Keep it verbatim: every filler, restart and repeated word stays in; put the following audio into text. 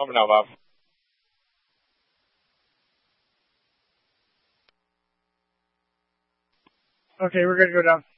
Coming now, Bob. Okay, we're going to go down.